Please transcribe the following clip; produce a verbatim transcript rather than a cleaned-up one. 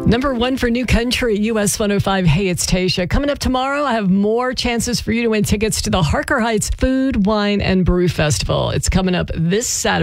Number one for New Country, U S one oh five. Hey, it's Tasha. Coming up tomorrow, I have more chances for you to win tickets to the Harker Heights Food, Wine, and Brew Festival. It's coming up this Saturday.